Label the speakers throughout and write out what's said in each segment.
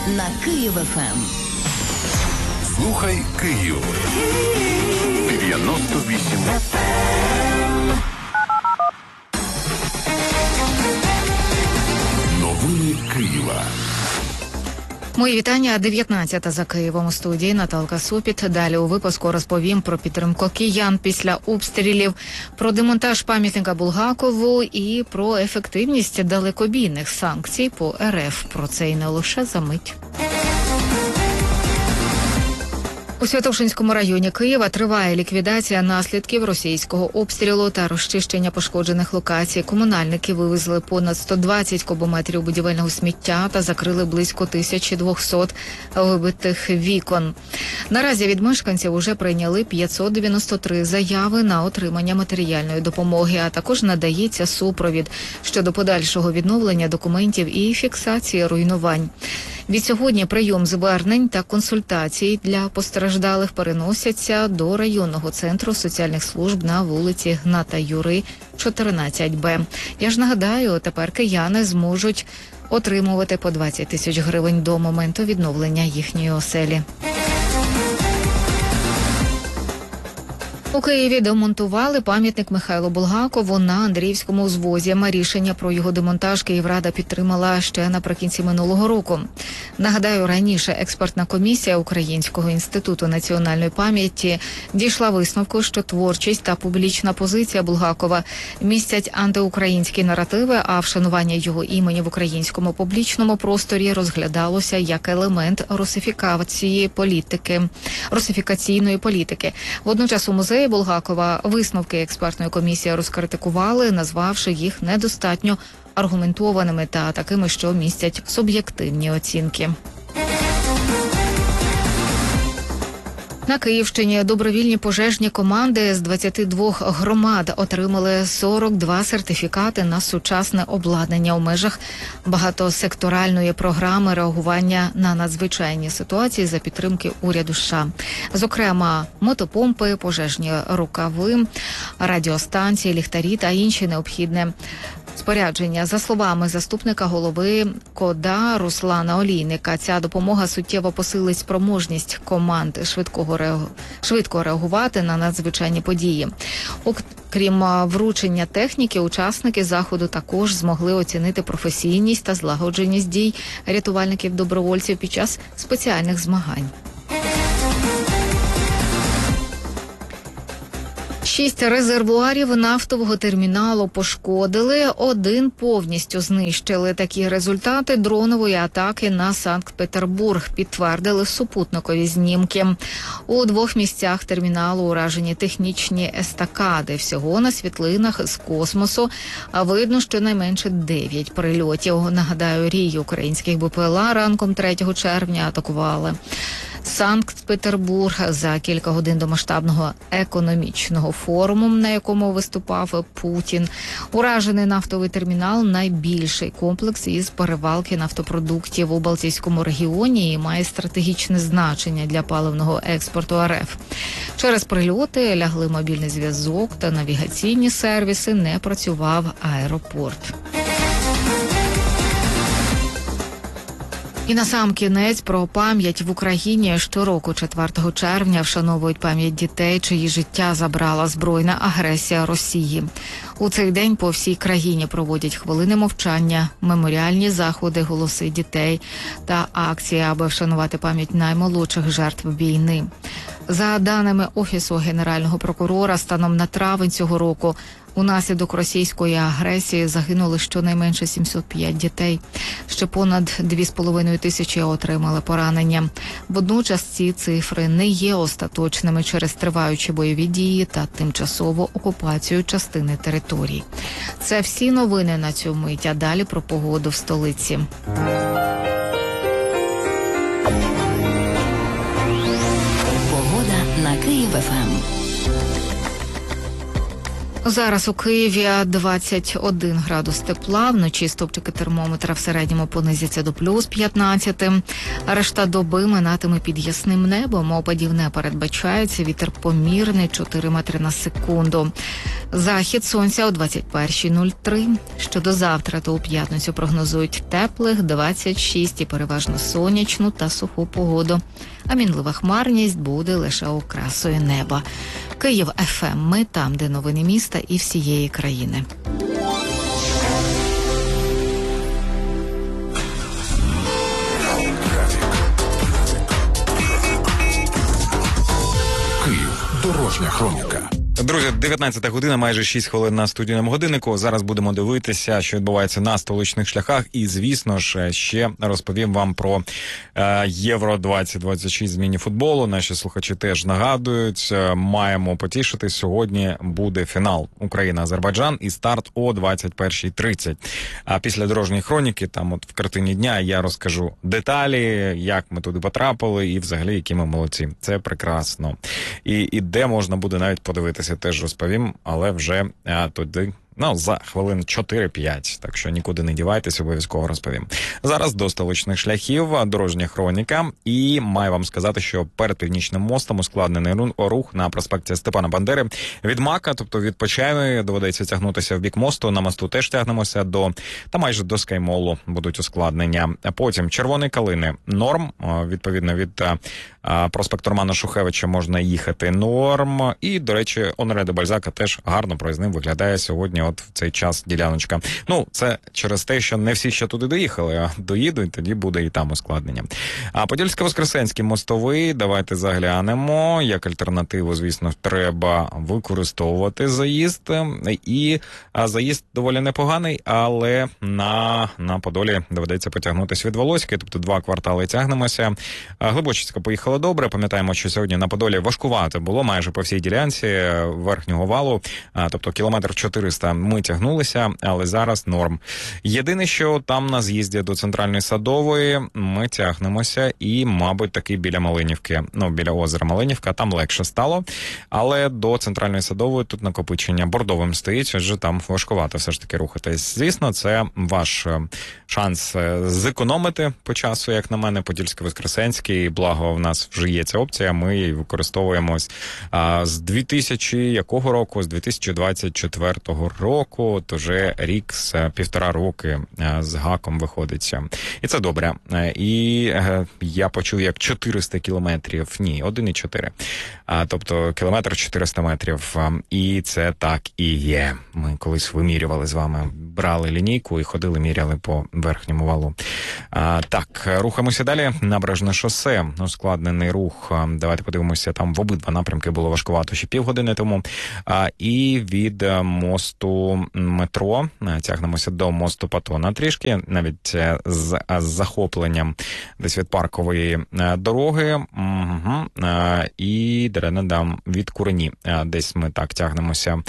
Speaker 1: на Київ ФМ.
Speaker 2: Слухай Київ. 98 FM. Новини Києва.
Speaker 3: Мої вітання. 19 за Києвом у студії Наталка Супіт. Далі у випуску розповім про підтримку киян після обстрілів, про демонтаж пам'ятника Булгакову і про ефективність далекобійних санкцій по РФ. Про це і не лише за мить. У Святошинському районі Києва триває ліквідація наслідків російського обстрілу та розчищення пошкоджених локацій. Комунальники вивезли понад 120 кубометрів будівельного сміття та закрили близько 1200 вибитих вікон. Наразі від мешканців уже прийняли 593 заяви на отримання матеріальної допомоги, а також надається супровід щодо подальшого відновлення документів і фіксації руйнувань. Відсьогодні прийом звернень та консультацій для постраждалих переносяться до районного центру соціальних служб на вулиці Гната Юри, 14Б. Я ж нагадаю, тепер кияни зможуть отримувати по 20 тисяч гривень до моменту відновлення їхньої оселі. У Києві демонтували пам'ятник Михайлу Булгакову на Андріївському узвозі. Рішення про його демонтаж Київрада підтримала ще наприкінці минулого року. Нагадаю, раніше експертна комісія Українського інституту національної пам'яті дійшла висновку, що творчість та публічна позиція Булгакова містять антиукраїнські наративи, а вшанування його імені в українському публічному просторі розглядалося як елемент русифікаційної політики. Водночас у музеї Булгакова висновки експертної комісії розкритикували, назвавши їх недостатньо аргументованими та такими, що містять суб'єктивні оцінки. На Київщині добровільні пожежні команди з 22 громад отримали 42 сертифікати на сучасне обладнання у межах багатосекторальної програми реагування на надзвичайні ситуації за підтримки уряду США. Зокрема, мотопомпи, пожежні рукави, радіостанції, ліхтарі та інші необхідне спорядження. За словами заступника голови КОДА Руслана Олійника, ця допомога суттєво посилить спроможність команд швидко реагувати на надзвичайні події. Окрім вручення техніки, учасники заходу також змогли оцінити професійність та злагодженість дій рятувальників-добровольців під час спеціальних змагань. 6 резервуарів нафтового терміналу пошкодили, 1 повністю знищили. Такі результати дронової атаки на Санкт-Петербург підтвердили супутникові знімки. У 2 місцях терміналу уражені технічні естакади. Всього на світлинах з космосу видно щонайменше 9 прильотів. Нагадаю, рій українських БПЛА ранком 3 червня атакували Санкт-Петербург за кілька годин до масштабного економічного форуму, на якому виступав Путін. Уражений нафтовий термінал – найбільший комплекс із перевалки нафтопродуктів у Балтійському регіоні і має стратегічне значення для паливного експорту РФ. Через прильоти лягли мобільний зв'язок та навігаційні сервіси, не працював аеропорт. І насамкінець про пам'ять в Україні. Щороку 4 червня вшановують пам'ять дітей, чиї життя забрала збройна агресія Росії. У цей день по всій країні проводять хвилини мовчання, меморіальні заходи, голоси дітей та акції, аби вшанувати пам'ять наймолодших жертв війни. За даними Офісу Генерального прокурора, станом на травень цього року унаслідок російської агресії загинули щонайменше 705 дітей. Ще понад 2,5 тисячі отримали поранення. Водночас ці цифри не є остаточними через триваючі бойові дії та тимчасову окупацію частини територій. Це всі новини на цю мить, а далі про погоду в столиці.
Speaker 1: Погода на Київ ФМ.
Speaker 3: Зараз у Києві 21 градус тепла, вночі стопчики термометра в середньому понизяться до плюс 15. Решта доби минатиме під ясним небом, опадів не передбачається, вітер помірний 4 метри на секунду. Захід сонця о 21:03. Щодо завтра, то у п'ятницю прогнозують теплих 26 і переважно сонячну та суху погоду. А мінлива хмарність буде лише окрасою неба. Київ ФМ. Ми там, де новини міста і всієї країни.
Speaker 2: Київ. Дорожня хроніка.
Speaker 4: Друзі, 19 година, майже 6 хвилин на студійному годиннику. Зараз будемо дивитися, що відбувається на столичних шляхах. І, звісно ж, ще розповім вам про Євро 2026 з міні-футболу. Наші слухачі теж нагадують. Маємо потішити. Сьогодні буде фінал Україна-Азербайджан і старт о 21:30. А після дорожньої хроніки, там от в картині дня, я розкажу деталі, як ми туди потрапили і взагалі, які ми молодці. Це прекрасно. І де можна буде навіть подивитися, теж розповім, але вже туди, за хвилин 4-5, так що нікуди не дівайтесь, обов'язково розповім. Зараз до столичних шляхів, дорожня хроніка, і маю вам сказати, що перед Північним мостом ускладнений рух на проспекті Степана Бандери від Мака, тобто від Почайної, доведеться тягнутися в бік мосту, на мосту теж тягнемося та майже до Скаймолу будуть ускладнення. Потім Червоної Калини, норм, відповідно від проспекту Романа Шухевича можна їхати, норм, і, до речі, Оноре де Бальзака теж гарно проїзним виглядає сьогодні от в цей час діляночка. Це через те, що не всі ще туди доїхали, а доїдуть, тоді буде і там ускладнення. А Подільсько-Воскресенський мостовий, давайте заглянемо. Як альтернативу, звісно, треба використовувати заїзд. І заїзд доволі непоганий, але на Подолі доведеться потягнутися від Волоськи, тобто 2 квартали тягнемося. Глибочицька поїхала добре. Пам'ятаємо, що сьогодні на Подолі важкувато було майже по всій ділянці верхнього валу, тобто кілометр 400 ми тягнулися, але зараз норм. Єдине, що там на з'їзді до Центральної Садової ми тягнемося і, мабуть, таки біля Малинівки, біля озера Малинівка, там легше стало, але до Центральної Садової тут накопичення бордовим стоїть, адже там важкувато все ж таки рухатись. Звісно, це ваш шанс зекономити по часу, як на мене, Подільсько-Воскресенський, благо в нас вже є ця опція, ми її використовуємо з 2000 якого року? З 2024 року, то вже рік з 1,5 роки з гаком виходиться. І це добре. І я почув, як 400 кілометрів, ні, 1,4. Тобто кілометр 400 метрів. І це так і є. Ми колись вимірювали з вами, брали лінійку і ходили, міряли по верхньому валу. Так, рухаємося далі. Набережне шосе, ускладнений рух. Давайте подивимося, там в обидва напрямки було важкувато ще півгодини тому. І від мосту метро тягнемося до мосту Патона трішки, навіть з захопленням десь від Паркової дороги. І від Курені десь ми так тягнемося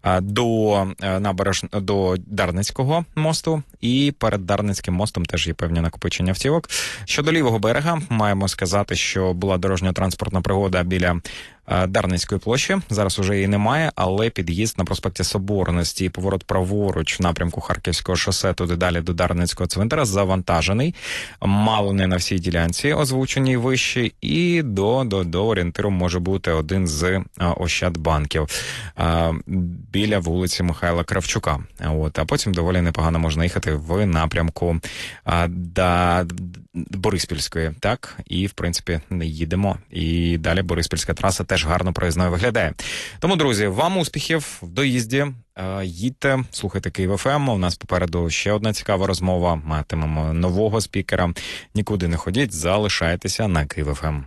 Speaker 4: до Дарницького мосту, і перед Дарницьким мостом теж є певні накопичення автівок. Щодо лівого берега, маємо сказати, що була дорожньо-транспортна пригода біля Дарницької площі. Зараз уже її немає, але під'їзд на проспекті Соборності і поворот праворуч в напрямку Харківського шосе туди далі до Дарницького цвинтара завантажений. Мало не на всій ділянці озвученій вище, і до орієнтиру може бути один з Ощадбанків біля вулиці Михайла Кравчука. А потім доволі непогано можна їхати в напрямку Бориспільської, так? І, в принципі, їдемо. І далі Бориспільська траса теж гарно проїзною виглядає. Тому, друзі, вам успіхів в доїзді. Їдьте, слухайте Київ ФМ. У нас попереду ще одна цікава розмова. Матимемо нового спікера. Нікуди не ходіть, залишайтеся на Київ ФМ.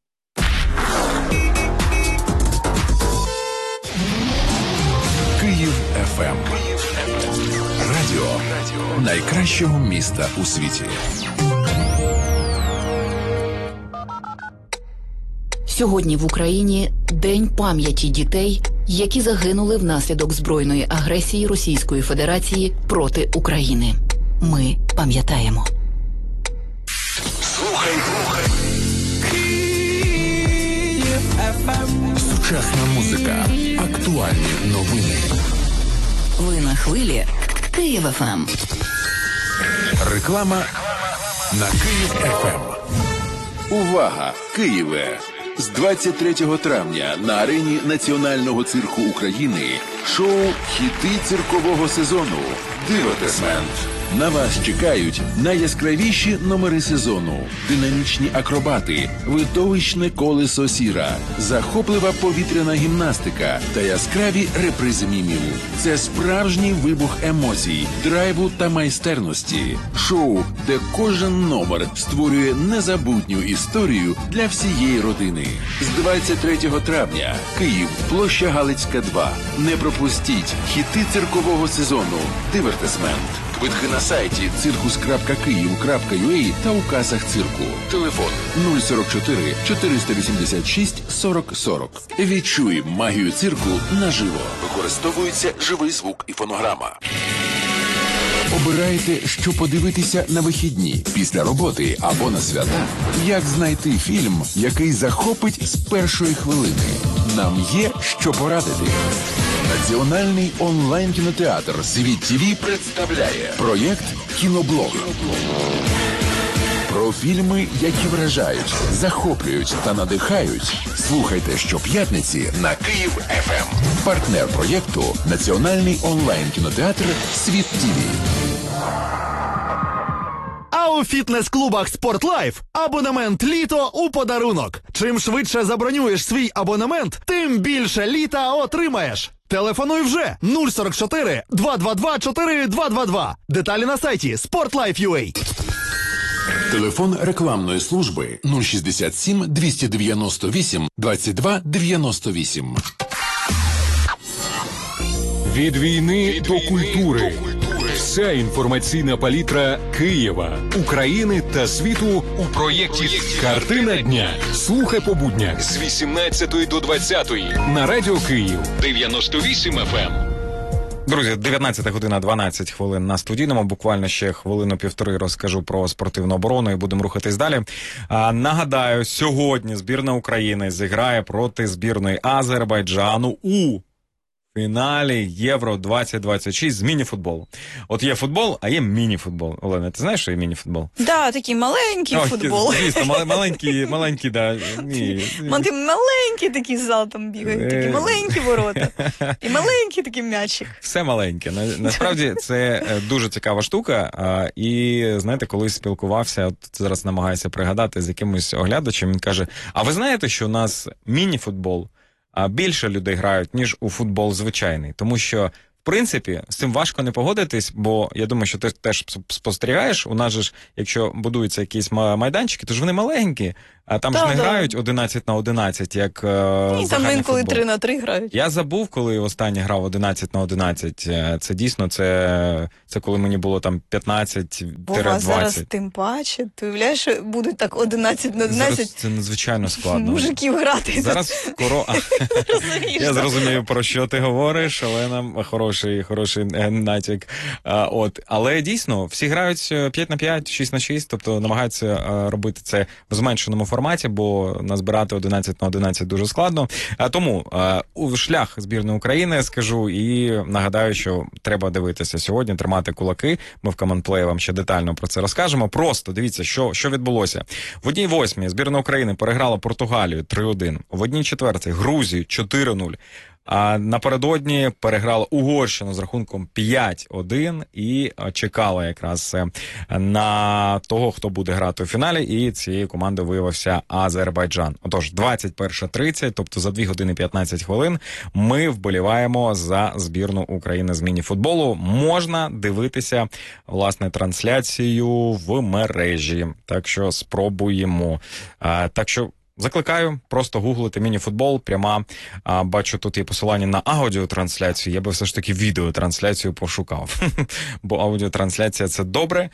Speaker 2: Київ ФМ. Радіо найкращого міста у світі.
Speaker 1: Сьогодні в Україні День пам'яті дітей, які загинули внаслідок збройної агресії Російської Федерації проти України. Ми пам'ятаємо.
Speaker 2: Слухай. Київ ФМ. Сучасна музика. Актуальні новини.
Speaker 1: Ви на хвилі Київ ФМ.
Speaker 2: Реклама на Київ ФМ. Увага, Києве! З 23 травня на арені Національного цирку України шоу «Хіти циркового сезону» «Дивертисмент». На вас чекають найяскравіші номери сезону, динамічні акробати, видовищне колесо сіра, захоплива повітряна гімнастика та яскраві репризи мімів. Це справжній вибух емоцій, драйву та майстерності. Шоу, де кожен номер створює незабутню історію для всієї родини. З 23 травня Київ, площа Галицька, 2. Не пропустіть хіти циркового сезону «Дивертисмент». Квитки на сайті circus.kyiv.ua та у касах цирку. Телефон 044 486 40 40. Відчуй магію цирку наживо. Використовується живий звук і фонограма. Обираєте, що подивитися на вихідні, після роботи або на свята? Як знайти фільм, який захопить з першої хвилини? Нам є що порадити. Національний онлайн-кінотеатр «Світ ТВ» представляє проєкт «Кіноблог». Про фільми, які вражають, захоплюють та надихають. Слухайте щоп'ятниці на Київ ФМ. Партнер проєкту – Національний онлайн-кінотеатр «Світ ТВ».
Speaker 5: А у фітнес-клубах «Спортлайф» абонемент «Літо» у подарунок. Чим швидше забронюєш свій абонемент, тим більше літа отримаєш. Телефонуй вже 044 222 4222. Деталі на сайті sportlife.ua.
Speaker 2: Телефон рекламної служби 067 298 22 98.
Speaker 6: Від війни до культури. Вся інформаційна палітра Києва, України та світу у проєкті «Картина дня». Слухай по буднях з 18 до 20 на Радіо Київ 98 FM.
Speaker 4: Друзі, 19 година 12 хвилин на студійному. Буквально ще хвилину-півтори розкажу про спортивну оборону і будемо рухатись далі. Нагадаю, сьогодні збірна України зіграє проти збірної Азербайджану у фіналі Євро-2026 з міні-футболу. От є футбол, а є міні-футбол. Олена, ти знаєш, що є міні-футбол?
Speaker 7: Да, такий маленький футбол.
Speaker 4: Звісно, маленький, да. Ні.
Speaker 7: Маленький такий зал там бігає, такі маленькі ворота. І маленький такий м'ячик.
Speaker 4: Все маленьке. Насправді, це дуже цікава штука. І, знаєте, колись спілкувався, от зараз намагаюся пригадати з якимось оглядачем, він каже, а ви знаєте, що у нас міні-футбол більше людей грають, ніж у футбол звичайний. Тому що, в принципі, з цим важко не погодитись, бо я думаю, що ти теж спостерігаєш, у нас же ж, якщо будуються якісь майданчики, то ж вони маленькі, а там ж не грають 11 на 11, як
Speaker 7: і там інколи 3 на 3 грають.
Speaker 4: Я забув, коли останній грав 11 на 11. Це дійсно, це коли мені було там 15-20.
Speaker 7: Бо зараз тим паче. Ти уявляєш, що будуть так 11 на 11?
Speaker 4: Зараз це надзвичайно складно.
Speaker 7: Мужиків грати.
Speaker 4: Зараз скоро... Я зрозумію, про що ти говориш, Олена, хороший натяк. Але дійсно, всі грають 5 на 5, 6 на 6, тобто намагаються робити це в зменшеному форматі, бо назбирати 11 на 11 дуже складно. Тому у шлях збірної України скажу і нагадаю, що треба дивитися сьогодні, тримати кулаки. Ми в командплеї вам ще детально про це розкажемо. Просто дивіться, що відбулося. В 1/8 збірна України переграла Португалію 3-1. В 1/4 Грузію 4-0. А напередодні переграла Угорщину з рахунком 5-1 і чекала якраз на того, хто буде грати у фіналі, і цією командою виявився Азербайджан. Отож, 21:30, тобто за 2 години 15 хвилин, ми вболіваємо за збірну України з міні-футболу. Можна дивитися, власне, трансляцію в мережі. Так що спробуємо. Так що закликаю просто гуглити міні-футбол, пряма, бачу, тут є посилання на аудіотрансляцію, я би все ж таки відеотрансляцію пошукав, бо аудіотрансляція – це добре,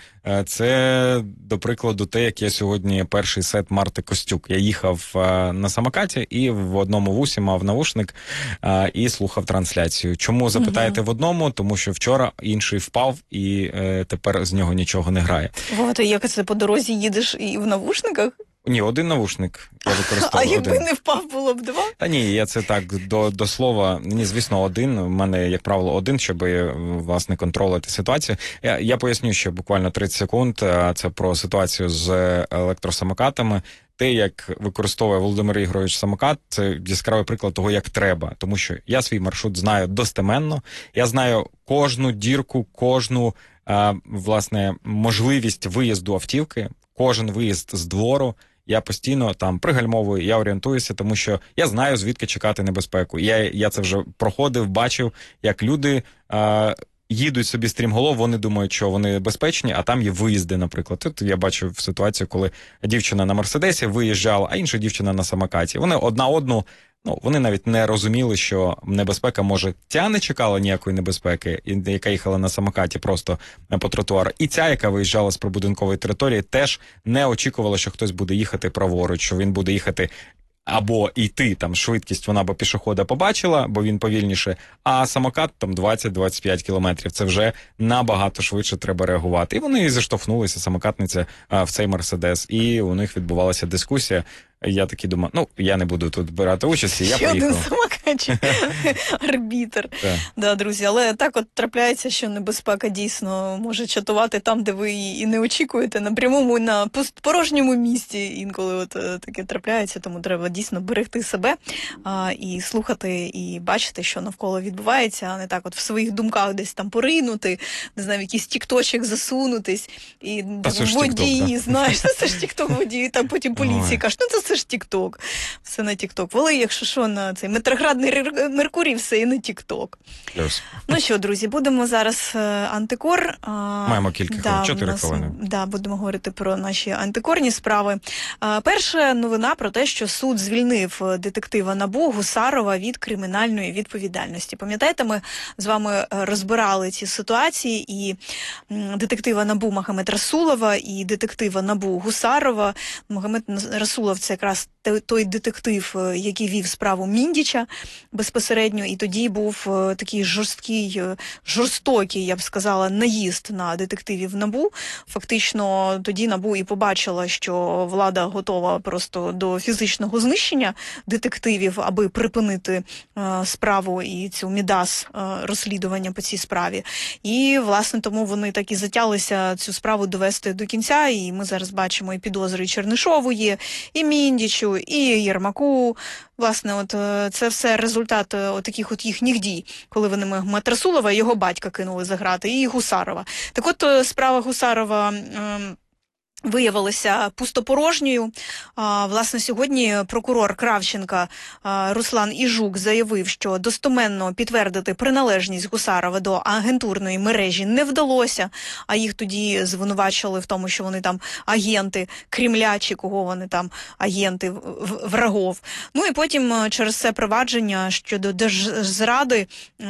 Speaker 4: це, до прикладу, те, як я сьогодні перший сет Марти Костюк. Я їхав на самокаті і в одному вусі мав навушник і слухав трансляцію. Чому, запитаєте, в одному? Тому що вчора інший впав і тепер з нього нічого не грає.
Speaker 7: Ти як це по дорозі їдеш і в навушниках?
Speaker 4: Ні, один навушник я використовую.
Speaker 7: А якби не впав, було б 2?
Speaker 4: Та ні, я це так, до слова, ні, звісно, один. У мене, як правило, один, щоб, власне, контролювати ситуацію. Я поясню, що буквально 30 секунд. Це про ситуацію з електросамокатами. те, як використовує Володимир Ігорович самокат, це яскравий приклад того, як треба. Тому що я свій маршрут знаю достеменно, я знаю кожну дірку, кожну, власне, можливість виїзду автівки, кожен виїзд з двору. Я постійно там пригальмовую, я орієнтуюся, тому що я знаю, звідки чекати небезпеку. Я це вже проходив, бачив, як люди їдуть собі стрімголов, вони думають, що вони безпечні, а там є виїзди, наприклад. Тут я бачив ситуацію, коли дівчина на Мерседесі виїжджала, а інша дівчина на самокаті. Вони одна одну, вони навіть не розуміли, що небезпека може... Ця не чекала ніякої небезпеки, яка їхала на самокаті просто по тротуару. І ця, яка виїжджала з прибудинкової території, теж не очікувала, що хтось буде їхати праворуч, що він буде їхати або йти, там швидкість вона бо пішохода побачила, бо він повільніше, а самокат там 20-25 кілометрів. Це вже набагато швидше треба реагувати. І вони зіштовхнулися, самокатниця, в цей Мерседес, і у них відбувалася дискусія. Я такий думаю, я не буду тут брати участь, і я поїхав.
Speaker 7: Ще один самокатчик, арбітр. Да, друзі, але так от трапляється, що небезпека дійсно може чатувати там, де ви її і не очікуєте, на прямому, на порожньому місці інколи от таке трапляється, тому треба дійсно берегти себе і слухати, і бачити, що навколо відбувається, а не так от в своїх думках десь там поринути, не знаю, в якийсь тікточок засунутись, і водії, знаєш, це ж тікток водії, там потім поліції кажуть, це ж тік-ток, все на тік-ток. Воли, якщо що, на цей ретроградний Меркурій, все і на тік-ток.
Speaker 4: Yes.
Speaker 7: Ну що, друзі, будемо зараз антикор.
Speaker 4: Маємо кілька 4 хвилини.
Speaker 7: Да, будемо говорити про наші антикорні справи. Перша новина про те, що суд звільнив детектива НАБУ Гусарова від кримінальної відповідальності. Пам'ятаєте, ми з вами розбирали ці ситуації, і детектива НАБУ Магомед Расулова, і детектива НАБУ Гусарова. Магомед Расулов – це якраз той детектив, який вів справу Міндіча безпосередньо, і тоді був такий жорстокий, я б сказала, наїзд на детективів НАБУ. Фактично тоді НАБУ і побачила, що влада готова просто до фізичного знищення детективів, аби припинити справу і цю мідас розслідування по цій справі. І, власне, тому вони так і затялися цю справу довести до кінця, і ми зараз бачимо і підозри і Чернишову є, і Міндічу, і Єрмаку. Власне, от це все результат таких от їхніх дій, коли вони Магомед Расулова, його батька кинули за грати, і Гусарова. Так от справа Гусарова виявилася пустопорожньою. Власне, сьогодні прокурор Кравченка Руслан Іжук заявив, що достеменно підтвердити приналежність Гусарова до агентурної мережі не вдалося, а їх тоді звинувачували в тому, що вони там агенти Кремля, чи кого вони там, агенти врагов. Ну і потім через це провадження щодо держзради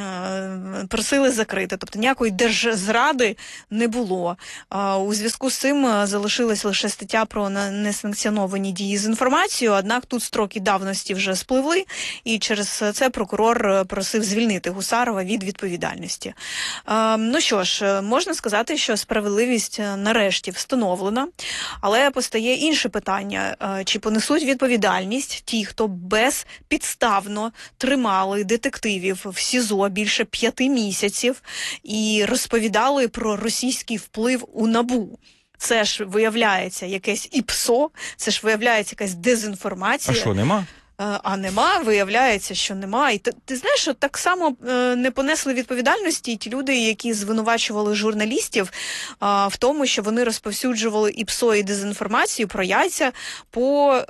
Speaker 7: просили закрити. Тобто ніякої держзради не було. У зв'язку з цим залишилася лише стаття про несанкціоновані дії з інформацією, однак тут строки давності вже спливли, і через це прокурор просив звільнити Гусарова від відповідальності. Ну що ж, можна сказати, що справедливість нарешті встановлена, але постає інше питання. Чи понесуть відповідальність ті, хто безпідставно тримали детективів в СІЗО більше 5 місяців і розповідали про російський вплив у НАБУ? Це ж виявляється якесь ІПСО, це ж виявляється якась дезінформація.
Speaker 4: А що, нема?
Speaker 7: А нема, виявляється, що нема. І ти знаєш, що так само не понесли відповідальності ті люди, які звинувачували журналістів в тому, що вони розповсюджували ІПСО і дезінформацію про яйця по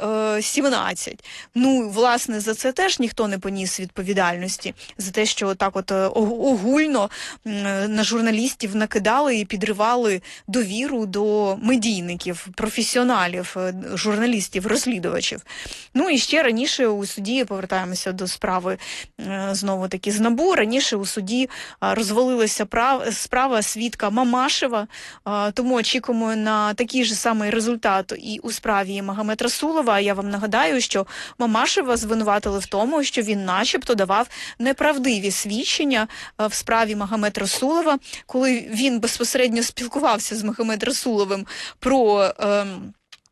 Speaker 7: 17. Ну, власне, за це теж ніхто не поніс відповідальності. За те, що так от огульно на журналістів накидали і підривали довіру до медійників, професіоналів, журналістів, розслідувачів. Ну, і ще раніше у суді, повертаємося до справи знову-таки з НАБУ, раніше у суді розвалилася справа свідка Мамашева, тому очікуємо на такий же самий результат і у справі Магомед Расулова. Я вам нагадаю, що Мамашева звинуватили в тому, що він начебто давав неправдиві свідчення в справі Магомед Расулова, коли він безпосередньо спілкувався з Магомед Расуловим про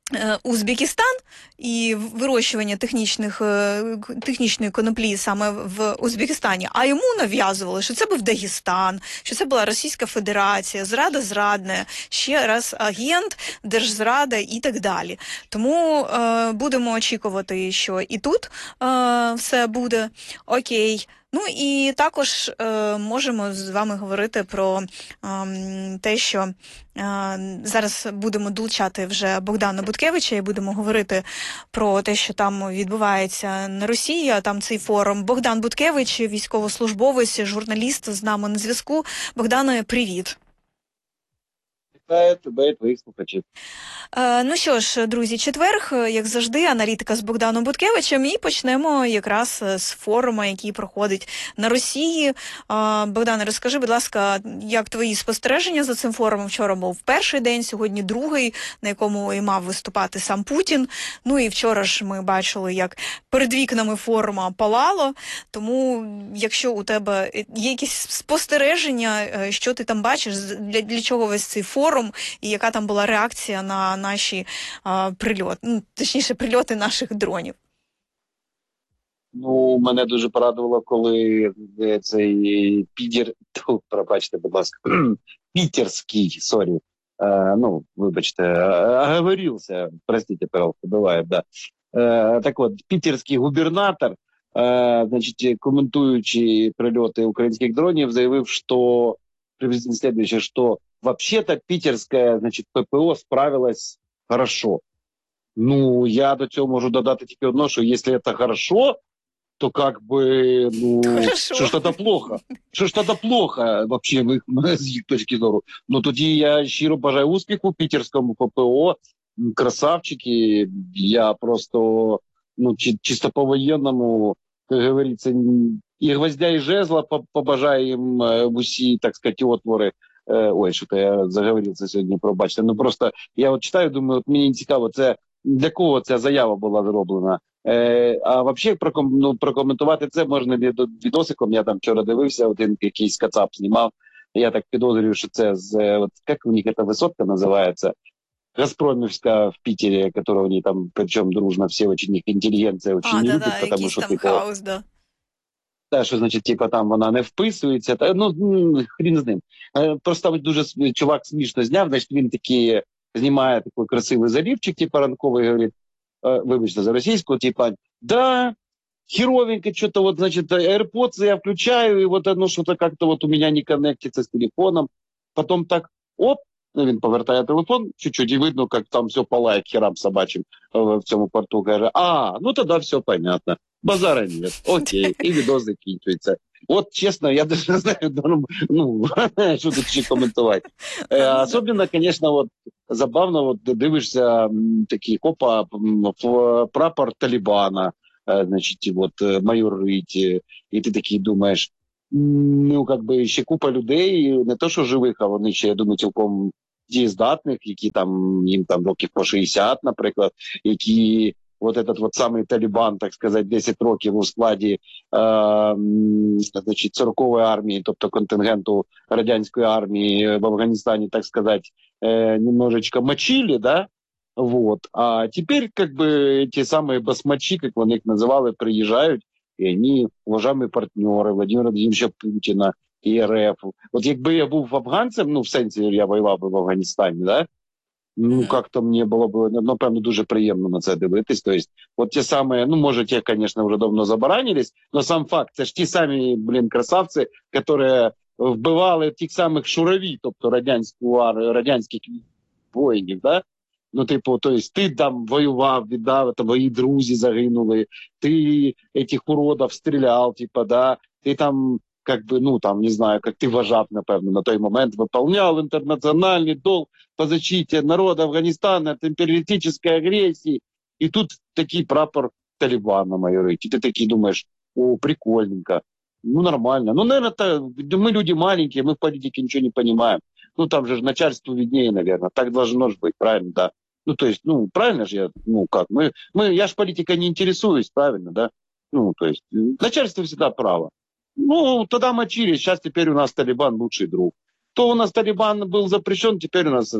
Speaker 7: Узбекистан і вирощування технічної коноплі саме в Узбекистані, а йому нав'язували, що це був Дагестан, що це була Російська Федерація, зрада зрадне, ще раз агент, держзрада і так далі. Тому будемо очікувати, що і тут все буде окей. Ну і також можемо з вами говорити про те, що зараз будемо долучати вже Богдана Буткевича і будемо говорити про те, що там відбувається на Росії, а там цей форум. Богдан Буткевич, військовослужбовець, журналіст, з нами на зв'язку. Богдане, привіт.
Speaker 8: Вітаю тебе і твоїх слухачів.
Speaker 7: Ну що ж, друзі, четверг, як завжди, аналітика з Богданом Буткевичем, і почнемо якраз з форуму, який проходить на Росії. Богдане, розкажи, будь ласка, як твої спостереження за цим форумом? Вчора був перший день, сьогодні другий, на якому і мав виступати сам Путін. Ну і вчора ж ми бачили, як перед вікнами форуму палало. Тому, якщо у тебе є якісь спостереження, що ти там бачиш, для чого весь цей форум, і яка там була реакція на наші прильоти, точніше, прильоти наших дронів?
Speaker 8: Ну, мене дуже порадувало, коли цей пробачте, будь ласка, питерський, вибачте, оговорився, простите, пожалуйста, буває, да. Так от, питерський губернатор, значить, коментуючи прильоти українських дронів, заявив, що приблизительно следующее, что вообще-то питерская, значит, ППО справилась хорошо. Ну, я до цього можу додати тільки одно, що якщо це хорошо, то как бы, що ж тоді плохо? Що ж тоді плохо, вообще, з їх точки зору? Ну, тоді я щиро бажаю успіху питерському ППО, красавчики, я просто, чисто по-воєнному, как говорится, и гвоздя, и жезла побажаю їм в усі, так сказати, отвори. Ой, що-то я заговорився сьогодні, пробачте. Ну просто я от читаю, думаю, от мені цікаво, це для кого ця заява була зроблена. А взагалі прокоментувати це можна відосиком. Я там вчора дивився, один якийсь кацап знімав. Я так підозрюю, що це як у них ця висотка називається? Газпромівська в Питері, которая у них там, причому дружно, всі очень, их интеллигенция очень не любит, потому что
Speaker 7: там хаос, да.
Speaker 8: Те, що, значить, типу, там вона не вписується, хрін з ним. Просто дуже чувак смішно зняв, значить, він такий знімає такий красивий залівчик, типу, ранковий, говорить, вибачте за російську, типу, да, херовенько, что-то вот, значит, AirPods я включаю, и вот оно что-то как-то вот у меня не коннектится с телефоном. Потом так, оп, він повертає телефон, чуть-чуть, і видно, як там все палає к херам собачим в цьому порту. Каже, ну тоді все понятно. Базара нет. Окей. І відео закінчується. От, чесно, я даже не знаю, що тут ще коментувати. Особливо, звісно, вот, забавно, вот, дивишся такий, опа, прапор Талибана, значить, вот, майорить, і ти такий думаєш, как би, ще купа людей, не то, що живих, а вони ще, я думаю, цілком дієздатних, які там, їм там років по 60, наприклад, які вот этот вот самий Талібан, так сказати, 10 років у складі значить, 40-ї армії, тобто контингенту радянської армії в Афганістані, так сказати, немножечко мочили, да? Вот. А теперь, как бы, ті самі басмачі, як вони їх називали, приїжджають, і вони уважаемые партнери Владимира Владимировича Путіна і РФ. От якби я був афганцем, в сенсі я воював би в Афганістані, да? Как-то мені було б, напевно, дуже приємно на це дивитись. Тобто, от ті самі, може, ті, звісно, вже давно забаранились, але сам факт, це ж ті самі, красавці, які вбивали тих самих шураві, тобто радянських воїнів, да? Тобто, ти там воював, віддав, твої друзі загинули, ти этих уродов стріляв, да, ти там, не знаю, як ти вважав, напевно, на той момент, виповняв інтернаціональний долг по защите народа Афганистана от империалистической агрессии. И тут такий прапор Талибана майорить. И ты такий думаешь, прикольненько, нормально. Наверное, мы люди маленькие, мы в политике ничего не понимаем. Там же начальству виднее, наверное. Так должно же быть, правильно, да. То есть, правильно же я, я ж политикой не интересуюсь, правильно, да. То есть, начальство всегда право. Тогда мочили, сейчас теперь у нас Талибан лучший друг. То у нас Талибан был запрещен, теперь у нас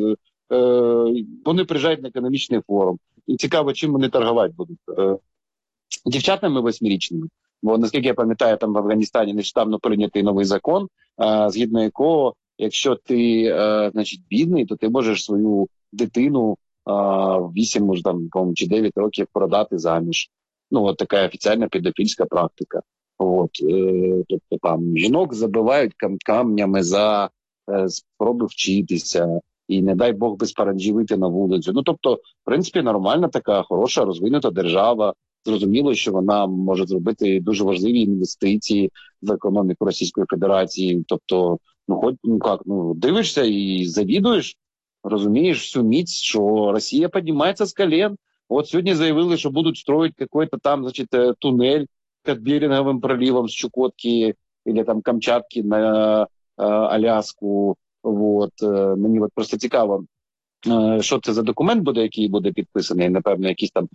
Speaker 8: вони приїжджають на економічний форум. І цікаво, чим вони торгувати будуть. Дівчатами 8-річними. Бо, наскільки я пам'ятаю, там в Афганістані нещодавно прийнятий новий закон, згідно якого, якщо ти, значить, бідний, то ти можеш свою дитину 8, може, там, чи 9 років продати заміж. Ну, от така офіційна педофільська практика. От, тобто там жінок забивають камнями за спроби вчитися, і не дай Бог без паранджі вийти на вулицю. Ну, тобто, в принципі, нормальна така, хороша, розвинута держава. Зрозуміло, що вона може зробити дуже важливі інвестиції в економіку Російської Федерації. Тобто, дивишся і завідуєш, розумієш всю міць, що Росія піднімається з колен. От сьогодні заявили, що будуть строить якийсь там, значить, тунель під Беринговим проливом з Чукотки или там Камчатки на Аляску. Вот. Мені от просто цікаво, що це за документ буде, який буде підписаний, напевно, якийсь там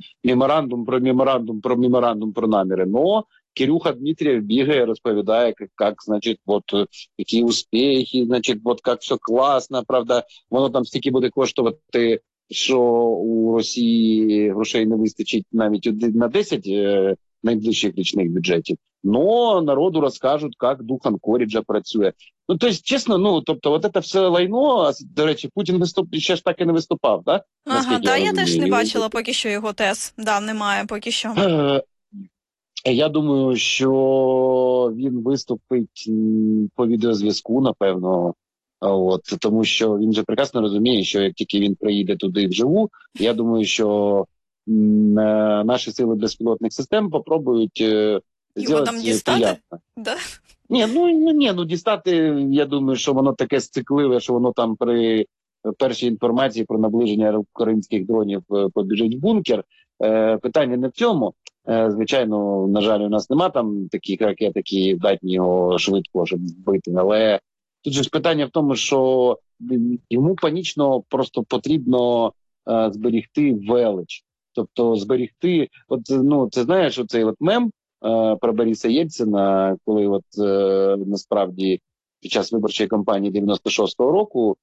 Speaker 8: меморандум про наміри. Но Кирюха Дмитрієв бігає, розповідає, як, значить, от, які успіхи, значить, от, як все класно, правда, воно там стільки буде коштувати, що у Росії грошей не вистачить навіть на 10 найближчих річних бюджетів. Но народу розкажуть, як дух Анкоріджа працює. Ну, тобто, чесно, тобто, от це все лайно, до речі, Путін ще ж так і не виступав, так?
Speaker 7: Ага, я теж не бачила поки що його тез. Немає поки що.
Speaker 8: Я думаю, що він виступить по відеозв'язку, напевно, от, тому що він же прекрасно розуміє, що як тільки він приїде туди вживу, я думаю, що наші сили безпілотних систем попробують
Speaker 7: його там дістати? Да?
Speaker 8: Ні, дістати, я думаю, що воно таке сцикливе, що воно там при першій інформації про наближення українських дронів побіжить в бункер. Питання не в цьому. Звичайно, на жаль, у нас нема там таких ракет, які здатні його швидко, щоб збити, але тут же питання в тому, що йому панічно просто потрібно зберігти велич. Тобто зберігти, це знаєш, оцей мем про Бориса Єльцина, коли насправді під час виборчої кампанії 96-го року,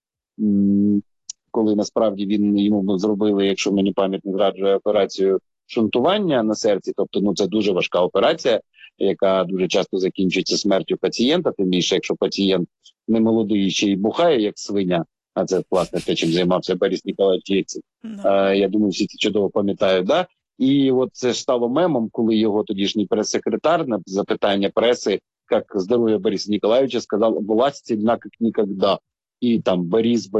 Speaker 8: коли насправді йому зробили, якщо мені пам'ять не зраджує, операцію шунтування на серці, тобто це дуже важка операція, яка дуже часто закінчується смертю пацієнта, тим більше, якщо пацієнт не молодий, ще й бухає, як свиня, а це, власне, те, чим займався Борис Ніколаєвич Єльцин. Я думаю, всі це чудово пам'ятають, да? І от це ж стало мемом, коли його тодішній прес-секретар на запитання преси, як здоров'я Бориса Ніколаєвича, сказав, власть сильна, як ніколи. І там Борис.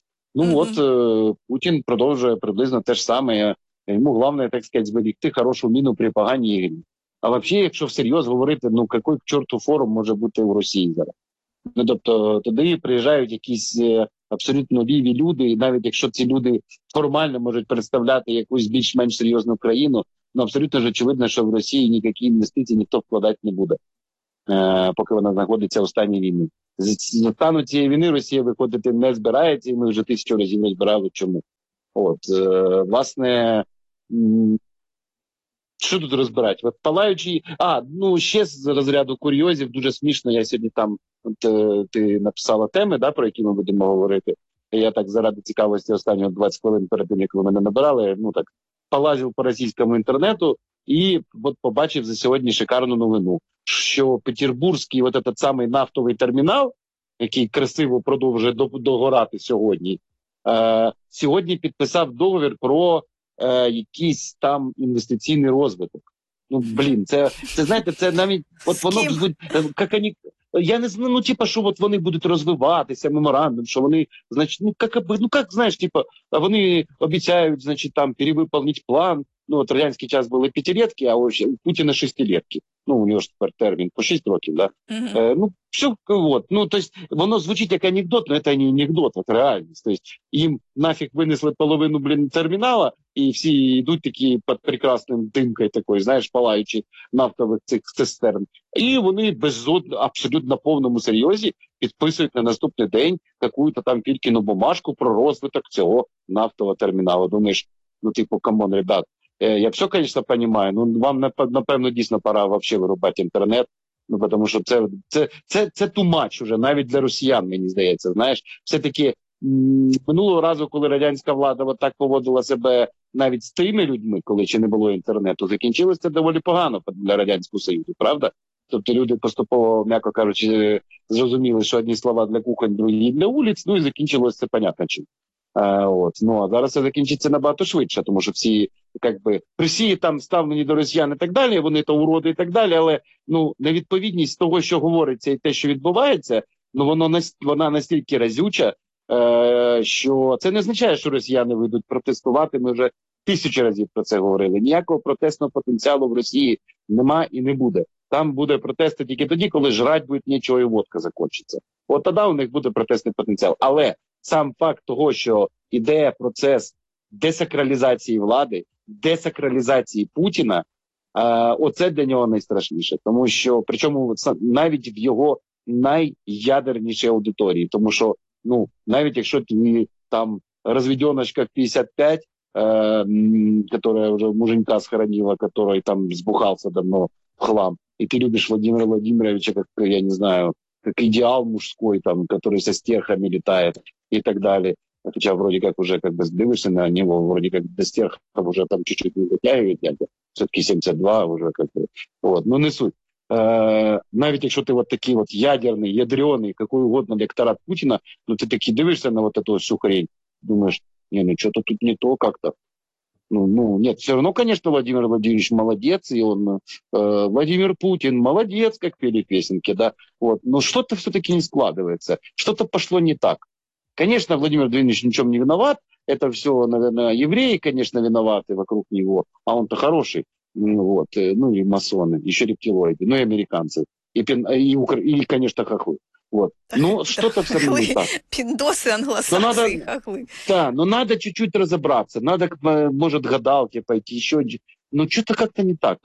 Speaker 8: Путін продовжує приблизно те ж саме. Йому головне, так сказати, зберігти хорошу міну при поганій грі. А взагалі, якщо всерйоз говорити, який к чорту форум може бути у Росії зараз? Тобто, туди приїжджають якісь абсолютно ліві люди, і навіть якщо ці люди формально можуть представляти якусь більш-менш серйозну країну, абсолютно ж очевидно, що в Росії ніякі інвестиції ніхто вкладати не буде, поки вона знаходиться у стані війни. З стану цієї війни Росія виходити не збирається, і ми вже 1000 разів не збирали. Чому? Власне, що тут розбирати? Палаючий, ще з розряду курйозів, дуже смішно, я сьогодні там, ти написала теми, да, про які ми будемо говорити. Я так заради цікавості останнього 20 хвилин перед тим, як ви мене набирали, полазив по російському інтернету і побачив за сьогодні шикарну новину, що Петербурзький этот самий нафтовий термінал, який красиво продовжує догорати сьогодні, сьогодні підписав договір про якийсь там інвестиційний розвиток. Це знаєте, це навіть воно як вони, я не знаю, що вони будуть розвиватися, меморандум, що вони, значить, вони обіцяють, значить, там перевиповнити план. Радянський час були 5-летки, а у Путіна 6-летки. У нього ж тепер термін по 6 років, да? Все, тобто, воно звучить як анекдот, але це не анекдот, це реальність. Тобто, їм нафіг винесли половину, термінала, і всі йдуть такі під прекрасним димкою такою, знаєш, палаючи нафтових цих цистерн. І вони абсолютно на повному серйозі підписують на наступний день якусь там Фількіну бумажку про розвиток цього нафтового терміналу. Думаєш, камон, ребят, я все, звісно, розумію, вам, напевно, дійсно пора взагалі вирубати інтернет, тому що це too much уже, навіть для росіян, мені здається, знаєш. Все-таки минулого разу, коли радянська влада так поводила себе навіть з тими людьми, коли ще не було інтернету, закінчилося це доволі погано для Радянського Союзу, правда? Тобто люди поступово, м'яко кажучи, зрозуміли, що одні слова для кухонь, другі для вулиць, ну і закінчилося це понятно чим. Ну, а зараз це закінчиться набагато швидше, тому що всі, Росії там ставлені до росіян і так далі, вони то уроди і так далі, але, невідповідність того, що говориться і те, що відбувається, вона настільки разюча, що це не означає, що росіяни вийдуть протестувати. Ми вже 1000 разів про це говорили. Ніякого протестного потенціалу в Росії нема і не буде. Там буде протести тільки тоді, коли жрать буде нічого і водка закінчиться. От тоді у них буде протестний потенціал. Але сам факт того, що іде процес десакралізації влади, десакралізації Путіна, оце для нього найстрашніше. Тому що, причому навіть в його найядернішій аудиторії. Тому що, навіть якщо ти там розведеночка в 55, которая уже муженька схоронила, который там сбухался давно в хлам, и ты любишь Владимира Владимировича, как, я не знаю, как идеал мужской, там, который со стерхами летает и так далее. Хотя вроде как уже дивишься на него, вроде как до стерхов уже там чуть-чуть не дотягивает, все-таки 72 уже не суть. Навіть якщо ти такий ядерний, ядрений, який угодно лекторат Путіна, ти таки дивишся на эту всю хрень, думаешь, что-то тут не то как-то. Нет, все равно, конечно, Владимир Владимирович молодец, и он, Владимир Путин молодец, как пели песенки, да, но что-то все-таки не складывается, что-то пошло не так. Конечно, Владимир Владимирович ничем не виноват, это все, наверное, евреи, конечно, виноваты вокруг него, а он-то хороший, и масоны, еще рептилоиды, и американцы, и конечно, хохлы. Что-то все равно не так.
Speaker 7: Пиндосы, англосаксы и хохлы.
Speaker 8: Да, но надо чуть-чуть разобраться. Надо, может, гадалки пойти, еще. Что-то как-то не так.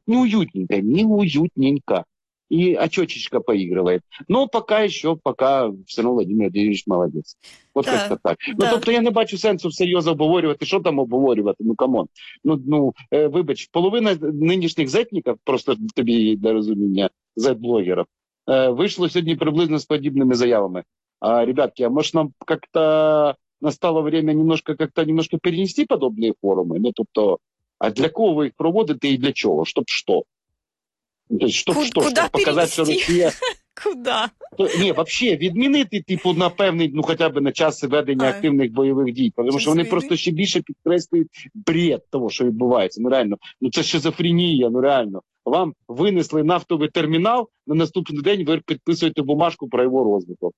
Speaker 8: Неуютненько. И очечечка поигрывает. Но пока все равно Владимир Владимирович молодец. Как-то так. Тобто я не бачу сенсу всерйоз обговорювати. Що там обговорювати? Камон. Вибач, половина нинішніх зетників, просто тобі для розуміння, зет-блогерів, вышло сегодня приблизно с подобными заявами. Ребятки, а может нам как-то настало время немножко перенести подобные форуми? А для кого ви їх проводите і для чого? Щоб що? Щоб показати, що Росія...
Speaker 7: Куда?
Speaker 8: Ні, взагалі, відмінити, на певний, хоча б на час ведення активних бойових дій. Тому що вони просто ще більше підкреслюють бред того, що відбувається. Реально, це шизофренія, реально. Вам винесли нафтовий термінал, на наступний день ви підписуєте бумажку про його розвиток.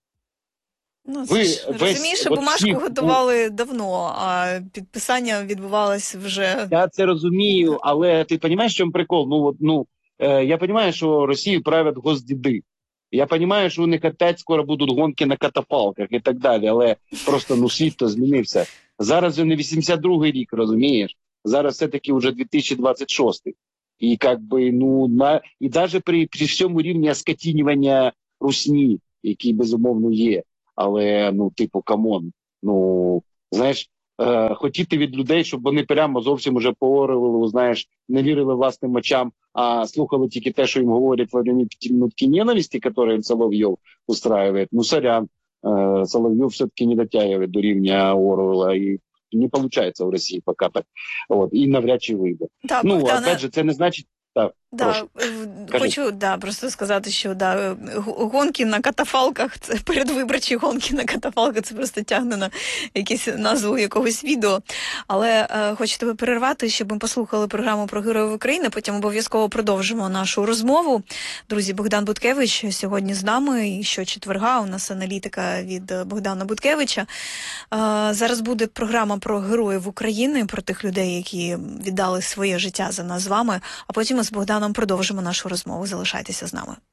Speaker 7: Розумієш, що бумажку готували давно, а підписання відбувалось вже...
Speaker 8: Я це розумію, але ти розумієш, в чому прикол? Я розумію, що Росію правлять госдіди. Я розумію, що у них опять скоро будуть гонки на катафалках і так далі, але просто світ-то змінився. Зараз вже не 82-й рік, розумієш? Зараз все-таки вже 2026. І і навіть при всьому рівні оскотінювання русні, який безумовно є, але камон, знаєш, хотіти від людей, щоб вони прямо зовсім уже поорили, знаєш, не вірили власним очам, а слухали тільки те, що їм говорять во время нотки ненависті, які Соловйов устраює. Сорян, Соловйов все-таки не дотягує до рівня Оруэлла, і не виходить в Росії поки так. І навряд чи вийде. Опять же, це не значить...
Speaker 7: Хочу просто сказати, що гонки на катафалках, це передвиборчі гонки на катафалках, це просто тягне на якусь назву якогось відео. Але хочу тебе перервати, щоб ми послухали програму про героїв України, потім обов'язково продовжимо нашу розмову. Друзі, Богдан Буткевич сьогодні з нами, і щочетверга у нас аналітика від Богдана Буткевича. Зараз буде програма про героїв України, про тих людей, які віддали своє життя за нас з вами, а потім з Богданом продовжимо нашу розмову. Залишайтеся з нами.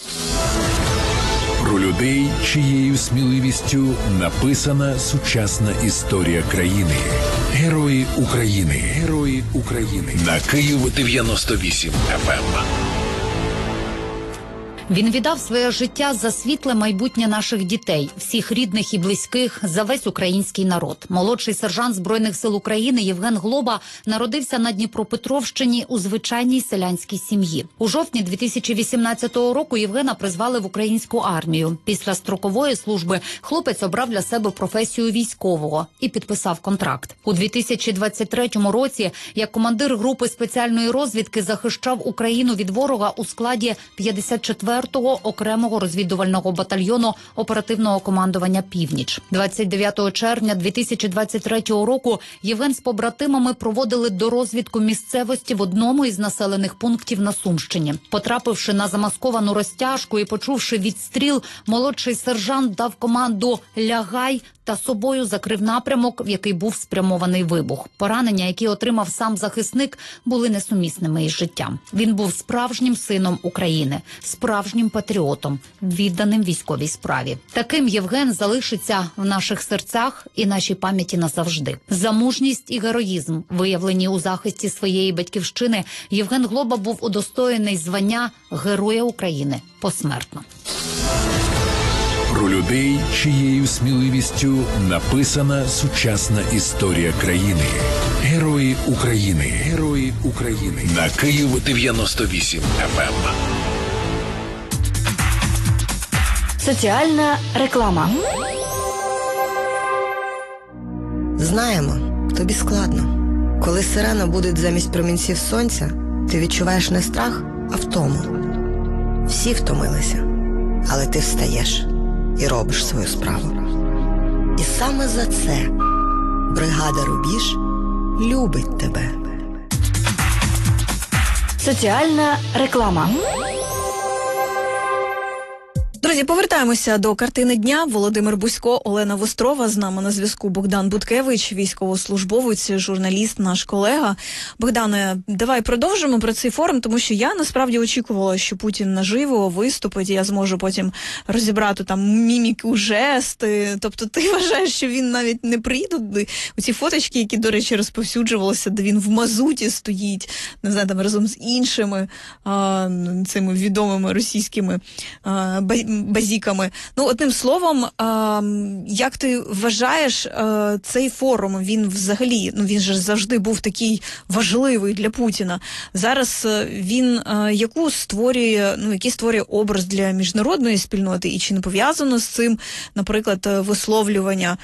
Speaker 2: Про людей, чиєю сміливістю написана сучасна історія країни. Герої України. Герої України. На Київ 98 FM.
Speaker 9: Він віддав своє життя за світле майбутнє наших дітей, всіх рідних і близьких, за весь український народ. Молодший сержант Збройних сил України Євген Глоба народився на Дніпропетровщині у звичайній селянській сім'ї. У жовтні 2018 року Євгена призвали в українську армію. Після строкової служби хлопець обрав для себе професію військового і підписав контракт. У 2023 році, як командир групи спеціальної розвідки, захищав Україну від ворога у складі 54-го окремого розвідувального батальйону оперативного командування «Північ». 29 червня 2023 року Євген з побратимами проводили дорозвідку місцевості в одному із населених пунктів на Сумщині. Потрапивши на замасковану розтяжку і почувши відстріл, молодший сержант дав команду «Лягай» та собою закрив напрямок, в який був спрямований вибух. Поранення, які отримав сам захисник, були несумісними із життям. Він був справжнім сином України, справжнім патріотом, відданим військовій справі. Таким Євген залишиться в наших серцях і нашій пам'яті назавжди. За мужність і героїзм, виявлені у захисті своєї батьківщини, Євген Глоба був удостоєний звання Героя України посмертно.
Speaker 2: Про людей, чиєю сміливістю написана сучасна історія країни. Герої України. Герої України. На Київ 98 FM.
Speaker 1: Соціальна реклама.
Speaker 10: Знаємо, тобі складно. Коли сирена буде замість промінців сонця, ти відчуваєш не страх, а втому. Всі втомилися, але ти встаєш і робиш свою справу. І саме за це бригада «Рубіж» любить тебе.
Speaker 1: Соціальна реклама.
Speaker 7: Друзі, повертаємося до картини дня. Володимир Бусько, Олена Вострова, з нами на зв'язку Богдан Буткевич, військовослужбовець, журналіст, наш колега. Богдане, давай продовжимо про цей форум, тому що я насправді очікувала, що Путін наживо виступить, і я зможу потім розібрати там міміку, жести. Тобто ти вважаєш, що він навіть не приїде? Оці фоточки, які, до речі, розповсюджувалися, де він в мазуті стоїть, не знаю, там разом з іншими цими відомими російськими базіками. Ну, одним словом, як ти вважаєш, цей форум, він взагалі, ну, він же завжди був такий важливий для Путіна. Зараз він який створює образ для міжнародної спільноти, і чи не пов'язано з цим, наприклад, висловлювання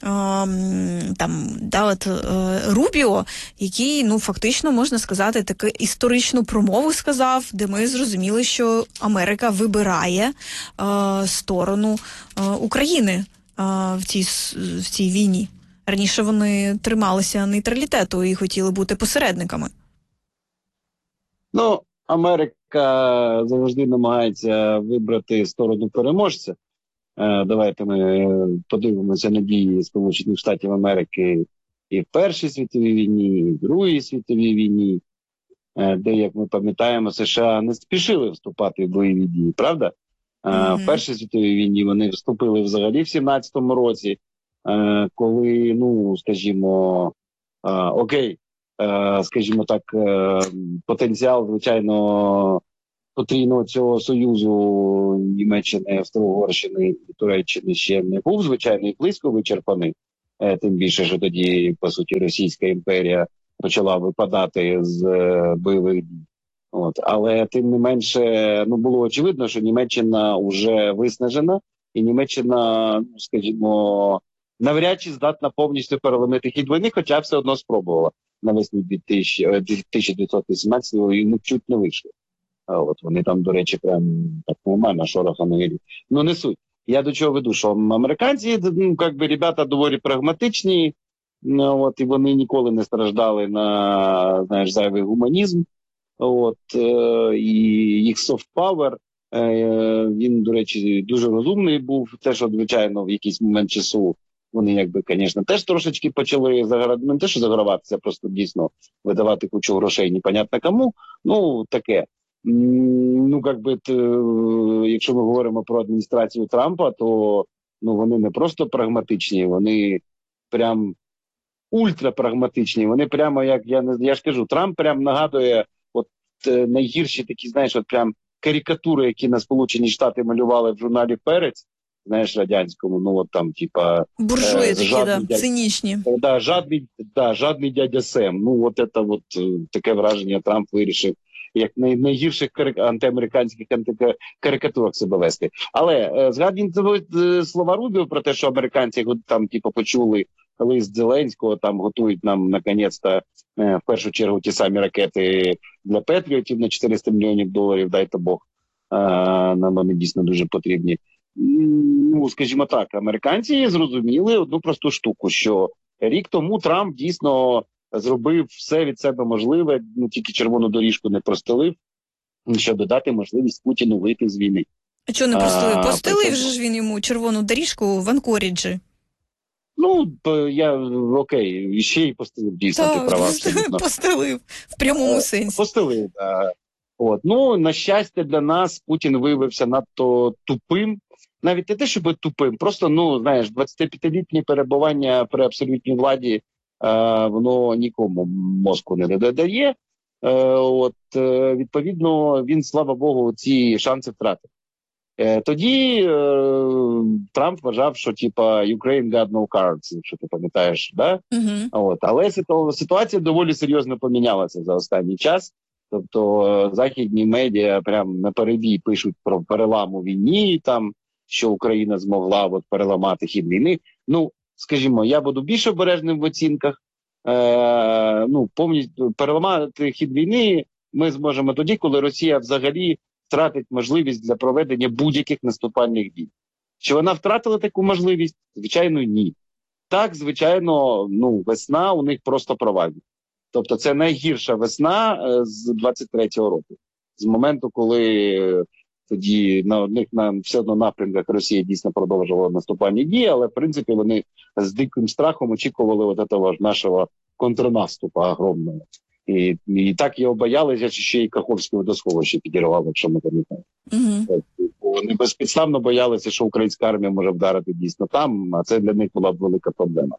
Speaker 7: Рубіо, який, ну, фактично, можна сказати, таку історичну промову сказав, де ми зрозуміли, що Америка вибирає сторону України в цій війні. Раніше вони трималися нейтралітету і хотіли бути посередниками.
Speaker 8: Ну, Америка завжди намагається вибрати сторону переможця. Давайте ми подивимося на дії Сполучених Штатів Америки і в Першій світовій війні, і в Другій світовій війні, де, як ми пам'ятаємо, США не спішили вступати в бойові дії, правда? В Першій світовій війні вони вступили взагалі в 17-му році, коли, ну, скажімо, скажімо так, потенціал, звичайно, потрійного цього союзу Німеччини, Австро-Угорщини і Туреччини ще не був, звичайно, і близько вичерпаний. Тим більше, що тоді, по суті, Російська імперія почала випадати з бойових дій. Але тим не менше, ну, було очевидно, що Німеччина вже виснажена, і Німеччина, ну, скажімо, навряд чи здатна повністю переломити хід війни, хоча все одно спробувала навесні 1918-го, і чуть не вийшло. Вони там, до речі, прям так нормально шорохами. Ну, не суть. Я до чого веду, що американці, ну, ребята доволі прагматичні, і вони ніколи не страждали на, знаєш, зайвий гуманізм. І їх soft power, він, до речі, дуже розумний був. Те, що, звичайно, в якийсь момент часу вони, звісно, теж трошечки почали не те, що заграватися, просто дійсно видавати кучу грошей непонятно кому. Ну, таке. Ну, якщо ми говоримо про адміністрацію Трампа, то, ну, вони не просто прагматичні, вони прям ультрапрагматичні. Вони прямо, як я ж кажу, Трамп прям нагадує найгірші такі, знаєш, прям карикатури, які на Сполучені Штати малювали в журналі «Перець», знаєш, радянському, ну от там, типа...
Speaker 7: Буржуї такі, цинічні.
Speaker 8: Жадний дядя Сем. Ну, от це от таке враження Трамп вирішив, як найгірших антиамериканських карикатурах себе вести. Але згадуємо слова Рубіо про те, що американці там, типу, почули лист Зеленського, там готують нам, наконець-то, в першу чергу, ті самі ракети для Петріотів на $400 мільйонів, дайте Бог. Нам вони дійсно дуже потрібні. Ну, скажімо так, американці зрозуміли одну просту штуку, що рік тому Трамп дійсно зробив все від себе можливе, ну тільки червону доріжку не простелив, щоб додати можливість Путіну вийти з війни.
Speaker 7: А чого не простелив? Постелив же ж він йому червону доріжку в Анкоріджі.
Speaker 8: Ну, окей, ще й постелив, дійсно, ти права.
Speaker 7: Постелив, в прямому сенсі.
Speaker 8: Постелив, так. От. Ну, на щастя для нас, Путін виявився надто тупим. Навіть не те, щоб тупим, просто, ну, знаєш, 25-літнє перебування при абсолютній владі, воно нікому мозку не додає. Відповідно, він, слава Богу, ці шанси втратив. Тоді Трамп вважав, що, типа, Ukraine got no cards, що ти пам'ятаєш, да? Але ситуація доволі серйозно помінялася за останній час. Тобто західні медіа прям напередій пишуть про перелам у війні, там, що Україна змогла переламати хід війни. Ну, скажімо, я буду більш обережним в оцінках. Повністю переламати хід війни ми зможемо тоді, коли Росія взагалі втратить можливість для проведення будь-яких наступальних дій. Чи вона втратила таку можливість? Звичайно, ні. Так, звичайно, весна у них просто провальна. Тобто це найгірша весна з 23-го року. З моменту, коли тоді на все одно напрямках Росія дійсно продовжувала наступальні дії, але, в принципі, вони з диким страхом очікували цього нашого контрнаступу огромного. І так його боялися, що ще й Каховське водосховище підірвало, якщо ми пам'ятаємо. Вони безпідставно боялися, що українська армія може вдарити дійсно там, а це для них була б велика проблема.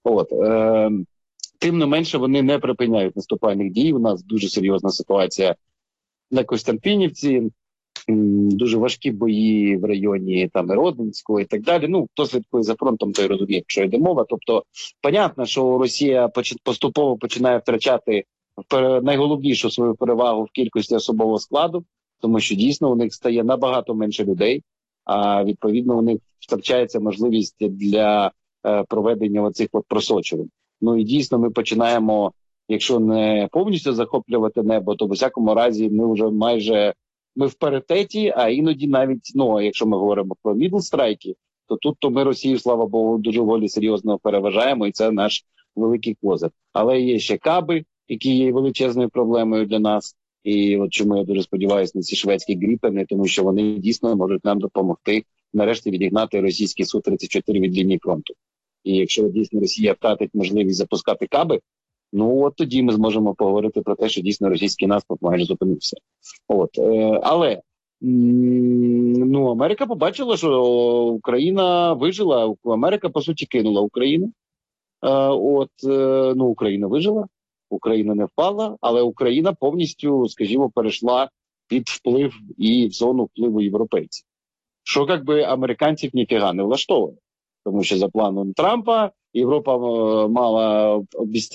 Speaker 8: Тим не менше, вони не припиняють наступальних дій. У нас дуже серйозна ситуація на Костянтинівці, дуже важкі бої в районі Родинського і так далі. Ну, хто слідкує за фронтом, той розуміє, що йде мова. Тобто, понятно, що Росія поступово починає втрачати найголовнішу свою перевагу в кількості особового складу, тому що дійсно у них стає набагато менше людей, а відповідно у них втрачається можливість для проведення оцих просочувань. Ну і дійсно ми починаємо, якщо не повністю захоплювати небо, то в усякому разі ми вже майже в паритеті, а іноді навіть, якщо ми говоримо про мідл-страйки, то тут ми Росію, слава Богу, дуже волі серйозно переважаємо, і це наш великий козир. Але є ще каби, які є величезною проблемою для нас, і от чому я дуже сподіваюся на ці шведські гріпени, тому що вони дійсно можуть нам допомогти нарешті відігнати російський Су-34 від лінії фронту. І якщо дійсно Росія втратить можливість запускати каби, от тоді ми зможемо поговорити про те, що дійсно російський наступ майже зупинився. Але Америка побачила, що Україна вижила, Америка по суті кинула Україну. Україна вижила, Україна не впала, але Україна повністю, скажімо, перейшла під вплив і в зону впливу європейців. Що американців ніфіга не влаштовує. Тому що за планом Трампа Європа мала обіцяти